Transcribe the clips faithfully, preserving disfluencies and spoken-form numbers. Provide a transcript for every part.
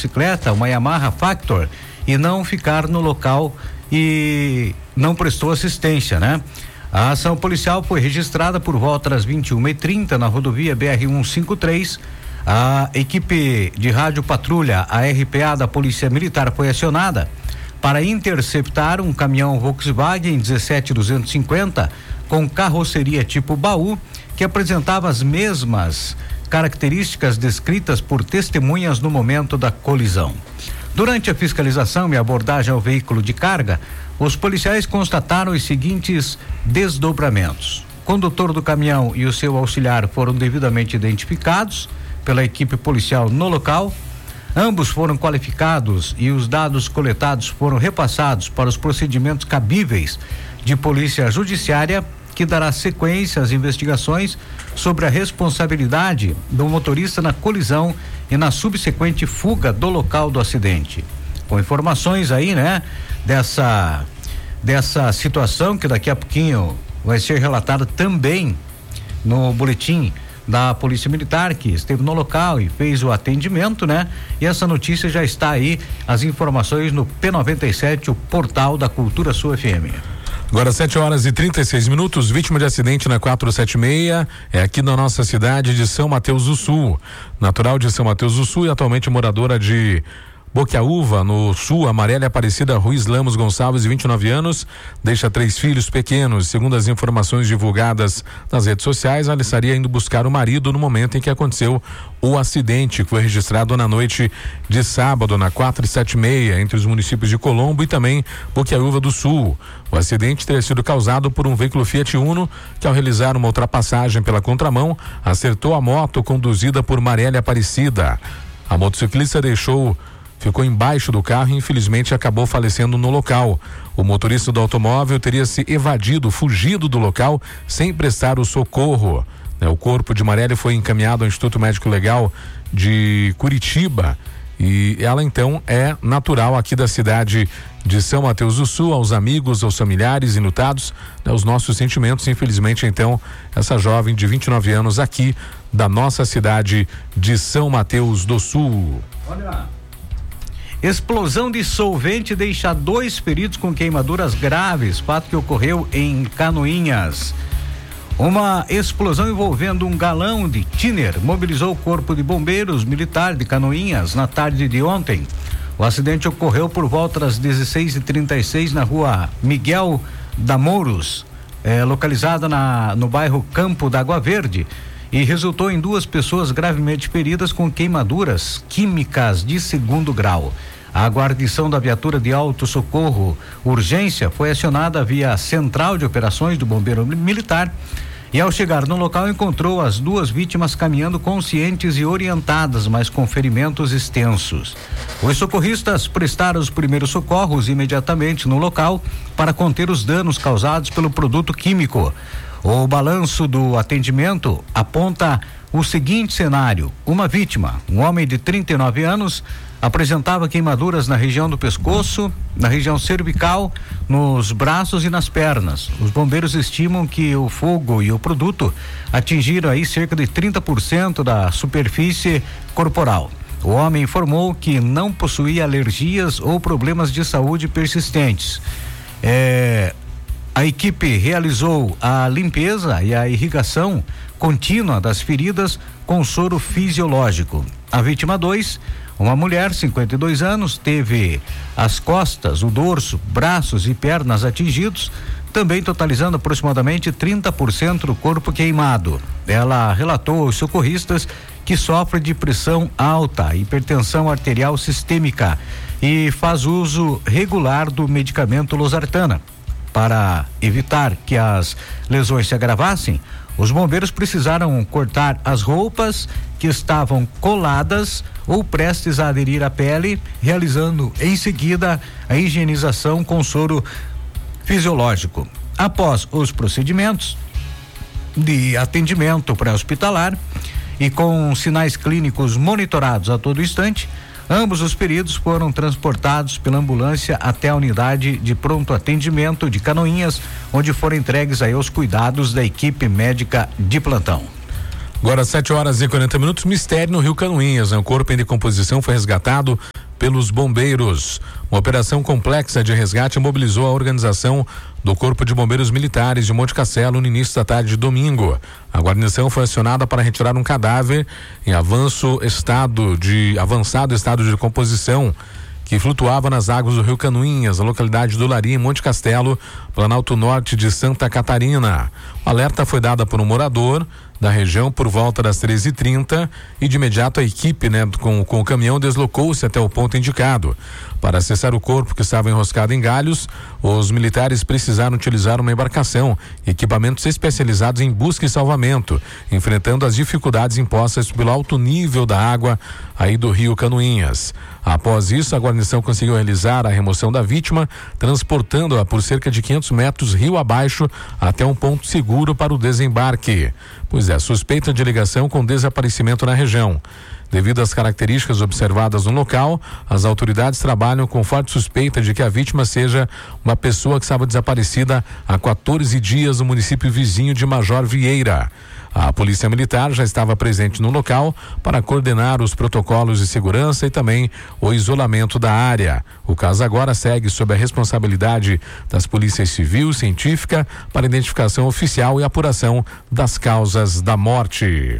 motocicleta, uma Yamaha Factor, e não ficar no local e não prestou assistência, né? A ação policial foi registrada por volta das vinte e uma e trinta na rodovia B R cento e cinquenta e três. A equipe de rádio patrulha, a R P A da Polícia Militar, foi acionada para interceptar um caminhão Volkswagen dezessete duzentos e cinquenta com carroceria tipo baú, que apresentava as mesmas características descritas por testemunhas no momento da colisão. Durante a fiscalização e abordagem ao veículo de carga, os policiais constataram os seguintes desdobramentos. O condutor do caminhão e o seu auxiliar foram devidamente identificados pela equipe policial no local. Ambos foram qualificados e os dados coletados foram repassados para os procedimentos cabíveis de polícia judiciária, que dará sequência às investigações sobre a responsabilidade do motorista na colisão e na subsequente fuga do local do acidente. Com informações aí, né, dessa dessa situação que daqui a pouquinho vai ser relatada também no boletim da Polícia Militar, que esteve no local e fez o atendimento, né? E essa notícia já está aí, as informações no P noventa e sete, o portal da Cultura Sul F M. Agora sete horas e trinta e seis minutos, vítima de acidente na quatrocentos e setenta e seis, é aqui na nossa cidade de São Mateus do Sul. Natural de São Mateus do Sul e atualmente moradora de Boquiaúva, no Sul, Amarela Aparecida Ruiz Lamos Gonçalves, de vinte e nove anos, deixa três filhos pequenos. Segundo as informações divulgadas nas redes sociais, ela estaria indo buscar o marido no momento em que aconteceu o acidente, que foi registrado na noite de sábado, na quatrocentos e setenta e seis, entre os municípios de Colombo e também Boquiaúva do Sul. O acidente teria sido causado por um veículo Fiat Uno, que ao realizar uma ultrapassagem pela contramão, acertou a moto conduzida por Marielle Aparecida. A motociclista deixou ficou embaixo do carro e infelizmente acabou falecendo no local. O motorista do automóvel teria se evadido, fugido do local sem prestar o socorro. O corpo de Marielle foi encaminhado ao Instituto Médico Legal de Curitiba e ela então é natural aqui da cidade de São Mateus do Sul. Aos amigos, aos familiares enlutados, né, os nossos sentimentos. Infelizmente então essa jovem de vinte e nove anos aqui da nossa cidade de São Mateus do Sul. Olha lá. Explosão de solvente deixa dois feridos com queimaduras graves, fato que ocorreu em Canoinhas. Uma explosão envolvendo um galão de thinner mobilizou o Corpo de Bombeiros Militar de Canoinhas na tarde de ontem. O acidente ocorreu por volta das dezesseis e trinta e seis na rua Miguel da Mouros, eh, localizada na, no bairro Campo da Água Verde, e resultou em duas pessoas gravemente feridas com queimaduras químicas de segundo grau. A guarnição da viatura de alto socorro urgência foi acionada via Central de Operações do Bombeiro Militar e ao chegar no local encontrou as duas vítimas caminhando conscientes e orientadas, mas com ferimentos extensos. Os socorristas prestaram os primeiros socorros imediatamente no local para conter os danos causados pelo produto químico. O balanço do atendimento aponta o seguinte cenário: uma vítima, um homem de trinta e nove anos, apresentava queimaduras na região do pescoço, na região cervical, nos braços e nas pernas. Os bombeiros estimam que o fogo e o produto atingiram aí cerca de trinta por cento da superfície corporal. O homem informou que não possuía alergias ou problemas de saúde persistentes. É, a equipe realizou a limpeza e a irrigação contínua das feridas com soro fisiológico. A vítima dois, uma mulher, cinquenta e dois anos, teve as costas, o dorso, braços e pernas atingidos, também totalizando aproximadamente trinta por cento do corpo queimado. Ela relatou aos socorristas que sofre de pressão alta, hipertensão arterial sistêmica e faz uso regular do medicamento losartana. Para evitar que as lesões se agravassem, os bombeiros precisaram cortar as roupas que estavam coladas ou prestes a aderir à pele, realizando em seguida a higienização com soro fisiológico. Após os procedimentos de atendimento pré-hospitalar e com sinais clínicos monitorados a todo instante, ambos os feridos foram transportados pela ambulância até a unidade de pronto atendimento de Canoinhas, onde foram entregues aí aos cuidados da equipe médica de plantão. Agora sete horas e quarenta minutos, mistério no Rio Canoinhas, né? O corpo em decomposição foi resgatado pelos bombeiros. Uma operação complexa de resgate mobilizou a organização do Corpo de Bombeiros Militares de Monte Castelo no início da tarde de domingo. A guarnição foi acionada para retirar um cadáver em avanço estado de avançado estado de decomposição que flutuava nas águas do Rio Canoinhas, na localidade do Lari, em Monte Castelo, Planalto Norte de Santa Catarina. O alerta foi dado por um morador da região por volta das treze e trinta e de imediato a equipe, né, com, com o caminhão deslocou-se até o ponto indicado. Para acessar o corpo que estava enroscado em galhos, os militares precisaram utilizar uma embarcação e equipamentos especializados em busca e salvamento, enfrentando as dificuldades impostas pelo alto nível da água aí do Rio Canoinhas. Após isso, a guarnição conseguiu realizar a remoção da vítima, transportando-a por cerca de quinhentos metros rio abaixo até um ponto seguro para o desembarque. Pois é, suspeita de ligação com desaparecimento na região. Devido às características observadas no local, as autoridades trabalham com forte suspeita de que a vítima seja uma pessoa que estava desaparecida há quatorze dias no município vizinho de Major Vieira. A Polícia Militar já estava presente no local para coordenar os protocolos de segurança e também o isolamento da área. O caso agora segue sob a responsabilidade das polícias civil e científica para identificação oficial e apuração das causas da morte.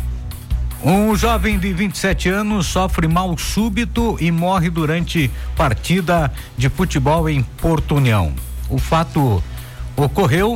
Um jovem de vinte e sete anos sofre mal súbito e morre durante partida de futebol em Porto União. O fato ocorreu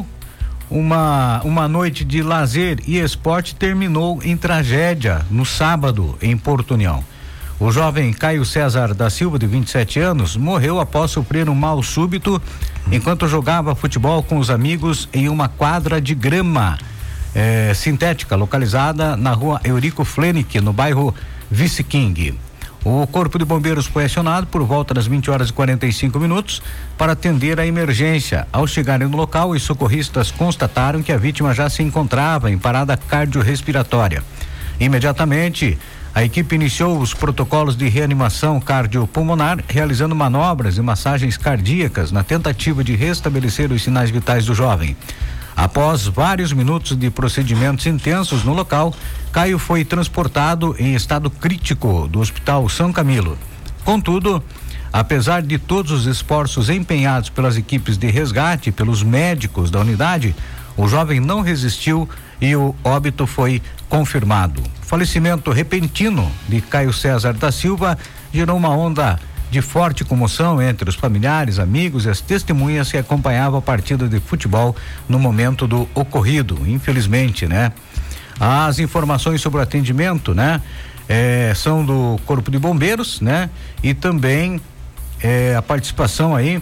uma uma noite de lazer e esporte terminou em tragédia no sábado em Porto União. O jovem Caio César da Silva, de vinte e sete anos, morreu após sofrer um mal súbito enquanto jogava futebol com os amigos em uma quadra de grama É, sintética, localizada na rua Eurico Flenick, no bairro Vice King. O Corpo de Bombeiros foi acionado por volta das vinte horas e quarenta e cinco minutos para atender a emergência. Ao chegarem no local, os socorristas constataram que a vítima já se encontrava em parada cardiorrespiratória. Imediatamente, a equipe iniciou os protocolos de reanimação cardiopulmonar, realizando manobras e massagens cardíacas na tentativa de restabelecer os sinais vitais do jovem. Após vários minutos de procedimentos intensos no local, Caio foi transportado em estado crítico do Hospital São Camilo. Contudo, apesar de todos os esforços empenhados pelas equipes de resgate e pelos médicos da unidade, o jovem não resistiu e o óbito foi confirmado. O falecimento repentino de Caio César da Silva gerou uma onda de forte comoção entre os familiares, amigos e as testemunhas que acompanhavam a partida de futebol no momento do ocorrido, infelizmente, né? As informações sobre o atendimento, né? É, são do Corpo de Bombeiros, né? E também é, a participação aí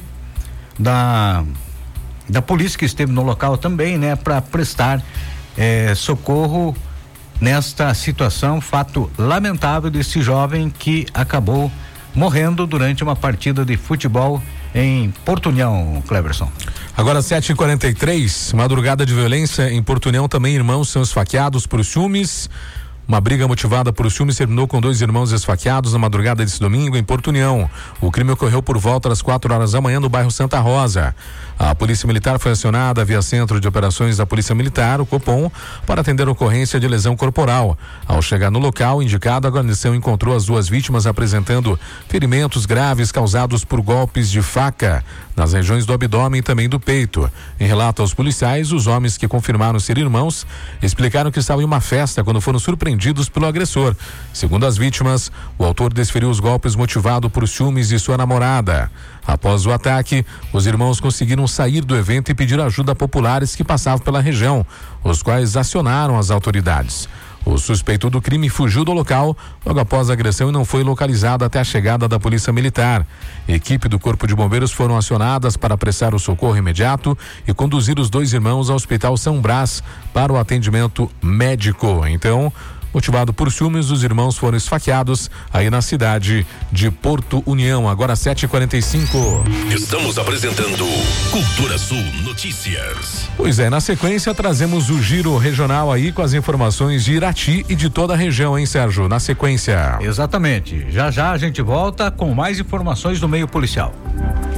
da da polícia que esteve no local também, né? Para prestar é, socorro nesta situação, fato lamentável desse jovem que acabou morrendo durante uma partida de futebol em Porto União, Cleverson. Agora sete e quarenta e três, madrugada de violência em Porto União, também irmãos são esfaqueados por ciúmes. Uma briga motivada por ciúmes terminou com dois irmãos esfaqueados na madrugada desse domingo em Porto União. O crime ocorreu por volta das quatro horas da manhã no bairro Santa Rosa. A Polícia Militar foi acionada via Centro de Operações da Polícia Militar, o Copom, para atender a ocorrência de lesão corporal. Ao chegar no local indicado, a guarnição encontrou as duas vítimas apresentando ferimentos graves causados por golpes de faca nas regiões do abdômen e também do peito. Em relato aos policiais, os homens que confirmaram ser irmãos explicaram que estavam em uma festa quando foram surpreendidos pelo agressor. Segundo as vítimas, o autor desferiu os golpes motivado por ciúmes de sua namorada. Após o ataque, os irmãos conseguiram sair do evento e pedir ajuda a populares que passavam pela região, os quais acionaram as autoridades. O suspeito do crime fugiu do local logo após a agressão e não foi localizado até a chegada da Polícia Militar. Equipe do Corpo de Bombeiros foram acionadas para prestar o socorro imediato e conduzir os dois irmãos ao Hospital São Brás para o atendimento médico. Então, motivado por ciúmes, os irmãos foram esfaqueados aí na cidade de Porto União. Agora sete e quarenta e cinco. Estamos apresentando Cultura Sul Notícias. Pois é, na sequência trazemos o giro regional aí com as informações de Irati e de toda a região, hein, Sérgio? Na sequência. Exatamente. Já já a gente volta com mais informações do meio policial.